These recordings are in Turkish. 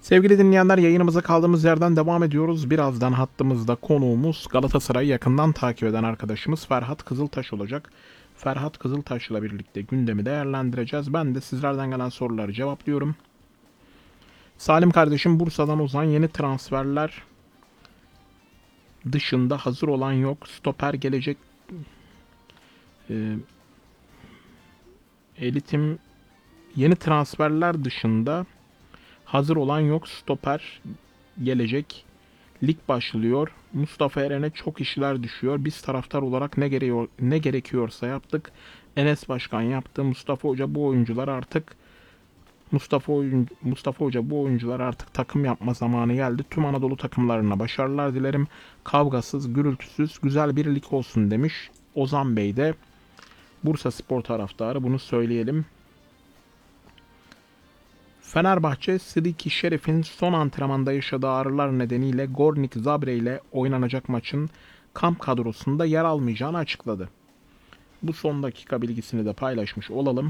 Sevgili dinleyenler, yayınımıza kaldığımız yerden devam ediyoruz. Birazdan hattımızda konuğumuz Galatasaray'ı yakından takip eden arkadaşımız Ferhat Kızıltaş olacak. Ferhat Kızıltaş'la birlikte gündemi değerlendireceğiz. Ben de sizlerden gelen soruları cevaplıyorum. Salim kardeşim, Bursa'dan Ozan, yeni transferler dışında hazır olan yok. Stoper gelecek. Elitim yeni transferler dışında hazır olan yok. Stoper gelecek. Lig başlıyor. Mustafa Eren'e çok işler düşüyor. Biz taraftar olarak ne gerekiyorsa yaptık. Enes Başkan yaptı. Mustafa Hoca bu oyuncular artık takım yapma zamanı geldi. Tüm Anadolu takımlarına başarılar dilerim. Kavgasız, gürültüsüz, güzel bir lig olsun demiş. Ozan Bey de Bursaspor taraftarı, bunu söyleyelim. Fenerbahçe, Sidiki Şerif'in son antrenmanda yaşadığı ağrılar nedeniyle Gornik Zabre ile oynanacak maçın kamp kadrosunda yer almayacağını açıkladı. Bu son dakika bilgisini de paylaşmış olalım.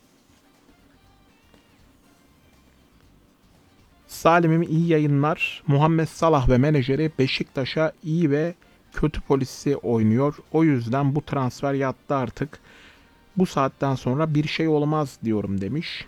Salim'im, iyi yayınlar. Muhammed Salah ve menajeri Beşiktaş'a iyi ve kötü polisi oynuyor. O yüzden bu transfer yattı artık. Bu saatten sonra bir şey olmaz diyorum demiş.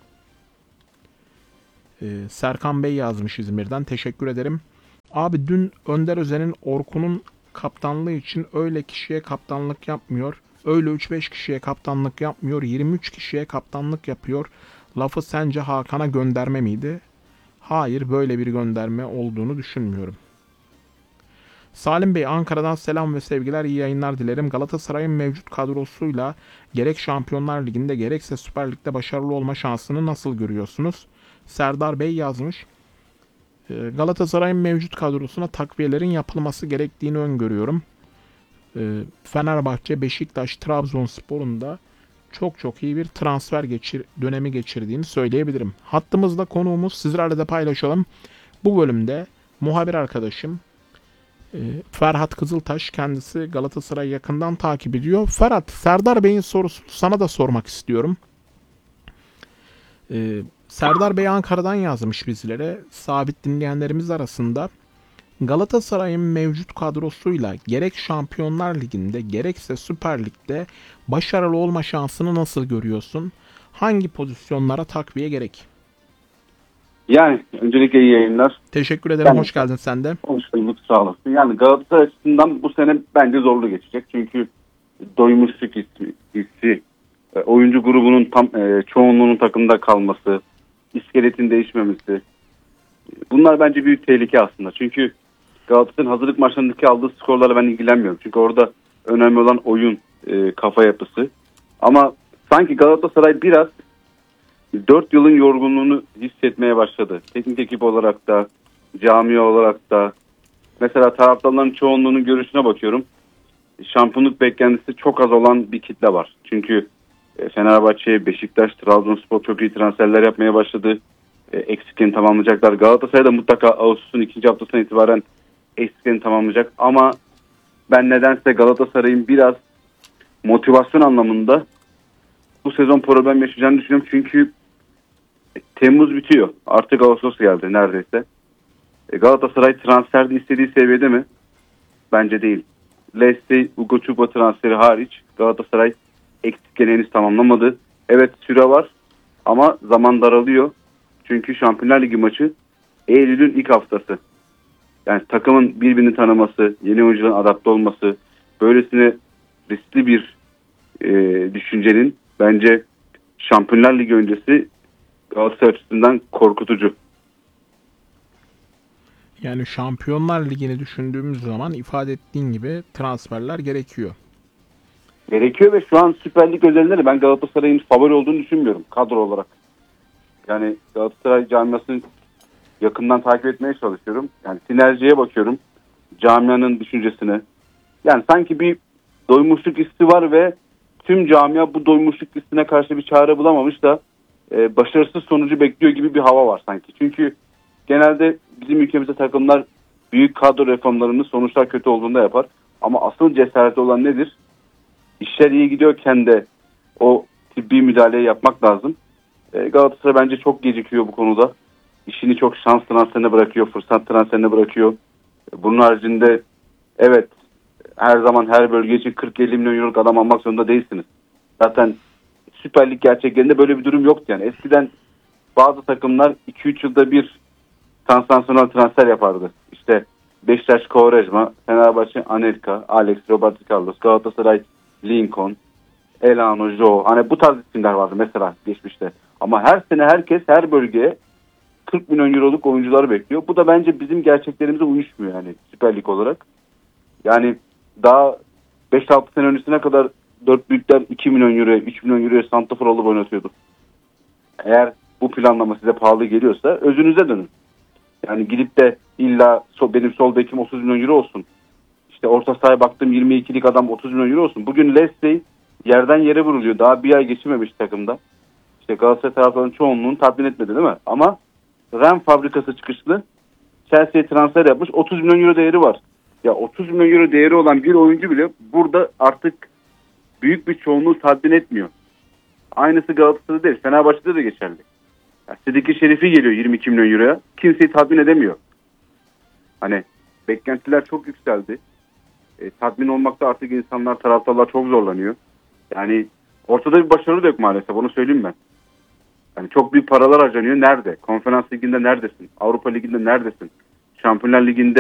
Serkan Bey yazmış İzmir'den. Teşekkür ederim. Abi, dün Önder Özen'in Orkun'un kaptanlığı için öyle kişiye kaptanlık yapmıyor. Öyle 3-5 kişiye kaptanlık yapmıyor. 23 kişiye kaptanlık yapıyor. Lafı sence Hakan'a gönderme miydi? Hayır, böyle bir gönderme olduğunu düşünmüyorum. Salim Bey, Ankara'dan selam ve sevgiler, iyi yayınlar dilerim. Galatasaray'ın mevcut kadrosuyla gerek Şampiyonlar Ligi'nde gerekse Süper Lig'de başarılı olma şansını nasıl görüyorsunuz? Serdar Bey yazmış. Galatasaray'ın mevcut kadrosuna takviyelerin yapılması gerektiğini öngörüyorum. Fenerbahçe, Beşiktaş, Trabzonspor'un da çok iyi bir transfer dönemi geçirdiğini söyleyebilirim. Hattımızda konuğumuz, sizlerle de paylaşalım. Bu bölümde muhabir arkadaşım Ferhat Kızıltaş, kendisi Galatasaray'ı yakından takip ediyor. Ferhat, Serdar Bey'in sorusunu sana da sormak istiyorum. Serdar Bey Ankara'dan yazmış bizlere. Sabit dinleyenlerimiz arasında Galatasaray'ın mevcut kadrosuyla gerek Şampiyonlar Ligi'nde gerekse Süper Lig'de başarılı olma şansını nasıl görüyorsun? Hangi pozisyonlara takviye gerek? Yani öncelikle iyi yayınlar. Teşekkür ederim. Hoş geldin sen de. Hoş bulduk, sağ olasın. Yani Galatasaray açısından bu sene bence zorlu geçecek. Çünkü doymuşluk hissi, oyuncu grubunun çoğunluğunun takımda kalması, iskeletin değişmemesi. Bunlar bence büyük tehlike aslında. Çünkü Galatasaray'ın hazırlık maçlarındaki aldığı skorlarla ben ilgilenmiyorum. Çünkü orada önemli olan oyun, kafa yapısı. Ama sanki Galatasaray biraz 4 yılın yorgunluğunu hissetmeye başladı. Teknik ekip olarak da, camia olarak da. Mesela taraftarların çoğunluğunun görüşüne bakıyorum. Şampiyonluk beklentisi çok az olan bir kitle var. Çünkü Fenerbahçe, Beşiktaş, Trabzonspor çok iyi transferler yapmaya başladı. Eksiklerini tamamlayacaklar. Galatasaray da mutlaka Ağustos'un 2. haftasından itibaren eksiklerini tamamlayacak. Ama ben nedense Galatasaray'ın biraz motivasyon anlamında bu sezon problem yaşayacağını düşünüyorum. Çünkü Temmuz bitiyor. Artık Ağustos geldi neredeyse. Galatasaray transferde istediği seviyede mi? Bence değil. Leslie, Ugo Çupa transferi hariç Galatasaray eksiklerini henüz tamamlamadı. Evet, süre var ama zaman daralıyor. Çünkü Şampiyonlar Ligi maçı Eylül'ün ilk haftası. Yani takımın birbirini tanıması, yeni oyuncuların adapte olması, böylesine riskli bir düşüncenin bence Şampiyonlar Ligi öncesi Galatasaray açısından korkutucu. Yani Şampiyonlar Ligi'ni düşündüğümüz zaman ifade ettiğin gibi transferler gerekiyor. Gerekiyor ve şu an Süper Lig özelinde de ben Galatasaray'ın favori olduğunu düşünmüyorum kadro olarak. Yani Galatasaray camiasını yakından takip etmeye çalışıyorum. Yani sinerjiye bakıyorum. Camianın düşüncesine. Yani sanki bir doymuşluk hissi var ve tüm camia bu doymuşluk hissine karşı bir çare bulamamış da başarısız sonucu bekliyor gibi bir hava var sanki. Çünkü genelde bizim ülkemizde takımlar büyük kadro reformlarını sonuçlar kötü olduğunda yapar. Ama asıl cesareti olan nedir? İşler iyi gidiyorken de o tıbbi müdahaleyi yapmak lazım. Galatasaray bence çok gecikiyor bu konuda. işini çok şans transferine bırakıyor, fırsat transferine bırakıyor. Bunun haricinde evet, her zaman her bölge için 40-50 milyon euroluk adam almak zorunda değilsiniz. Zaten Süper Lig gerçeklerinde böyle bir durum yoktu yani. Eskiden bazı takımlar 2-3 yılda bir sansasyonel transfer yapardı. İşte Beşiktaş Quaresma, Fenerbahçe Anelka, Alex, Roberto Carlos, Galatasaray Lincoln, Elano, Joe. Hani bu tarz isimler vardı mesela geçmişte. Ama her sene herkes her bölgeye 40 milyon euroluk oyuncuları bekliyor. Bu da bence bizim gerçeklerimize uyuşmuyor yani Süper Lig olarak. Yani daha 5-6 sene öncesine kadar 4 büyükler 2 milyon euro, 3 milyon euroya santrafor alıp oynatıyordu. Eğer bu planlama size pahalı geliyorsa özünüze dönün. Yani gidip de illa benim sol bekim 30 milyon euro olsun. İşte orta sahaya baktım 22'lik adam 30 milyon euro olsun. Bugün Lesley yerden yere vuruluyor. Daha bir ay geçirmemiş takımda. İşte Galatasaray taraftarının çoğunluğunu tatmin etmedi değil mi? Ama Ren fabrikası çıkışlı Chelsea'ye transfer yapmış. 30 milyon euro değeri var. Ya 30 milyon euro değeri olan bir oyuncu bile burada artık büyük bir çoğunluğu tatmin etmiyor. Aynısı Galatasaray'da değil. Fenerbahçe'de de geçerli. Ya Sediki Şerifi geliyor 22 milyon euroya. Kimseyi tatmin edemiyor. Hani beklentiler çok yükseldi. Tatmin olmakta artık insanlar, taraftarlar çok zorlanıyor. Yani ortada bir başarı da yok maalesef. Onu söyleyeyim ben. Yani çok büyük paralar harcanıyor. Nerede? Konferans Ligi'nde neredesin? Avrupa Ligi'nde neredesin? Şampiyonlar Ligi'nde